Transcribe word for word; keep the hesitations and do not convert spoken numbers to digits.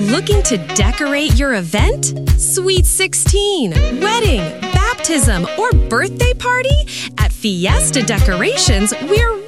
Looking to decorate your event? Sweet sixteen, wedding, baptism, or birthday party? At Fiesta Decorations, we're